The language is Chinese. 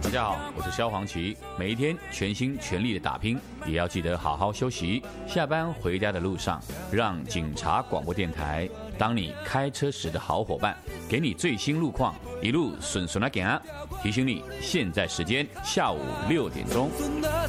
大家好，我是萧煌奇。每一天全心全力的打拼，也要记得好好休息。下班回家的路上，让警察广播电台当你开车时的好伙伴，给你最新路况，一路顺顺的行。提醒你，现在时间下午6点钟。